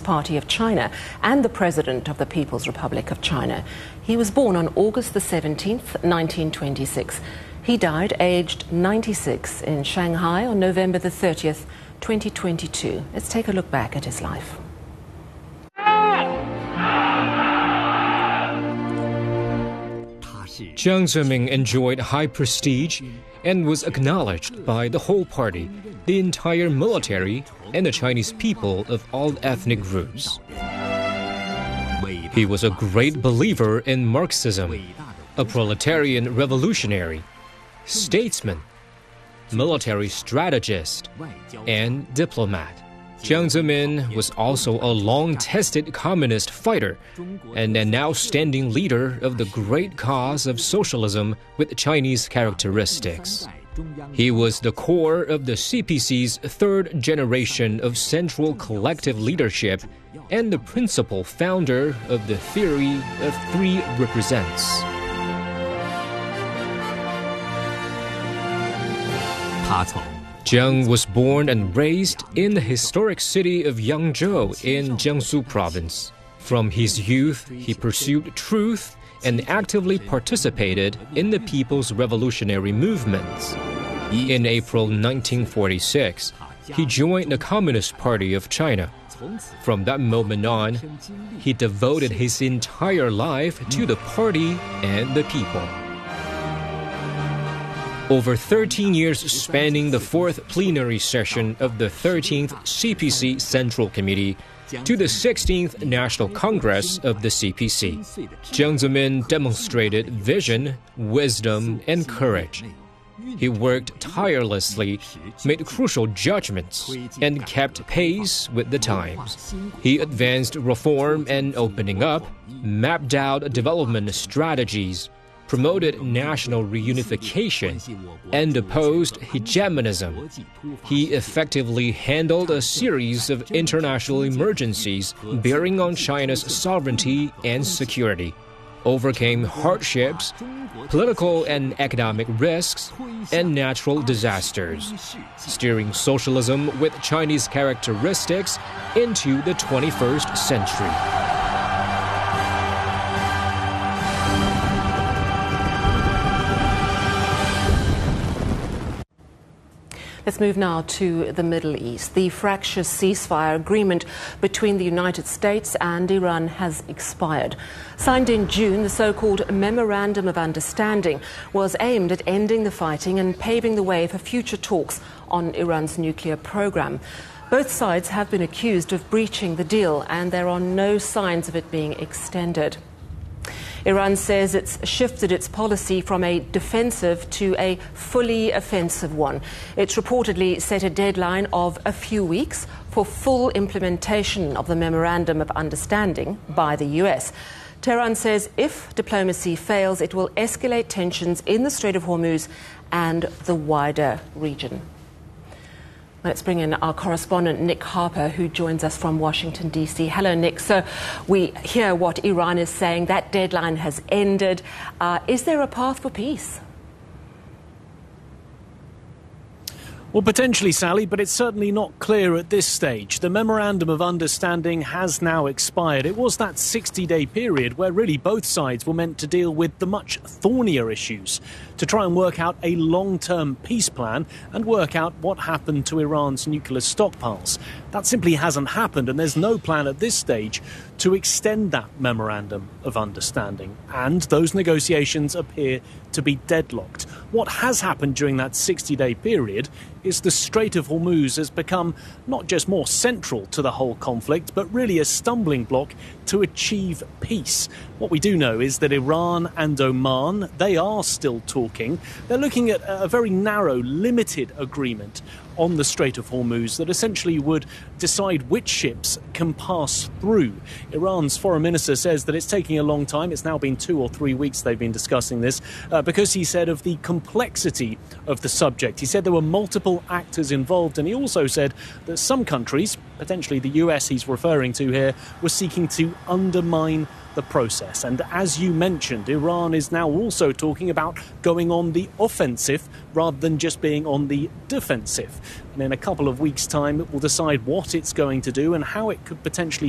Party of China and the President of the People's Republic of China. He was born on August the 17th, 1926. He died aged 96 in Shanghai on November the 30th, 2022. Let's take a look back at his life. Jiang Zemin enjoyed high prestige and was acknowledged by the whole party, the entire military, and the Chinese people of all ethnic groups. He was a great believer in Marxism, a proletarian revolutionary, statesman, military strategist, and diplomat. Jiang Zemin was also a long-tested communist fighter and an outstanding leader of the great cause of socialism with Chinese characteristics. He was the core of the CPC's third generation of central collective leadership and the principal founder of the theory of three represents. Jiang was born and raised in the historic city of Yangzhou in Jiangsu province. From his youth, he pursued truth and actively participated in the people's revolutionary movements. In April 1946, he joined the Communist Party of China. From that moment on, he devoted his entire life to the party and the people. Over 13 years spanning the fourth plenary session of the 13th CPC Central Committee to the 16th National Congress of the CPC, Jiang Zemin demonstrated vision, wisdom, and courage. He worked tirelessly, made crucial judgments, and kept pace with the times. He advanced reform and opening up, mapped out development strategies, promoted national reunification, and opposed hegemonism. He effectively handled a series of international emergencies bearing on China's sovereignty and security, overcame hardships, political and economic risks, and natural disasters, steering socialism with Chinese characteristics into the 21st century. Let's move now to the Middle East. The fractious ceasefire agreement between the United States and Iran has expired. Signed in June, the so-called Memorandum of Understanding was aimed at ending the fighting and paving the way for future talks on Iran's nuclear program. Both sides have been accused of breaching the deal, and there are no signs of it being extended. Iran says it's shifted its policy from a defensive to a fully offensive one. It's reportedly set a deadline of a few weeks for full implementation of the Memorandum of Understanding by the US. Tehran says if diplomacy fails, it will escalate tensions in the Strait of Hormuz and the wider region. Let's bring in our correspondent, Nick Harper, who joins us from Washington, D.C. Hello, Nick. So we hear what Iran is saying. That deadline has ended. Is there a path for peace? Well, potentially, Sally, but it's certainly not clear at this stage. The Memorandum of Understanding has now expired. It was that 60-day period where really both sides were meant to deal with the much thornier issues, to try and work out a long-term peace plan and work out what happened to Iran's nuclear stockpiles. That simply hasn't happened, and there's no plan at this stage to extend that Memorandum of Understanding. And those negotiations appear to be deadlocked. What has happened during that 60-day period is the Strait of Hormuz has become not just more central to the whole conflict, but really a stumbling block to achieve peace. What we do know is that Iran and Oman, they are still talking. They're looking at a very narrow, limited agreement on the Strait of Hormuz that essentially would decide which ships can pass through. Iran's foreign minister says that it's taking a long time. It's now been 2 or 3 weeks they've been discussing this because he said of the complexity of the subject. He said there were multiple actors involved, and he also said that some countries, potentially the US he's referring to here, were seeking to undermine the process. And as you mentioned, Iran is now also talking about going on the offensive rather than just being on the defensive. And in a couple of weeks' time, it will decide what it's going to do and how it could potentially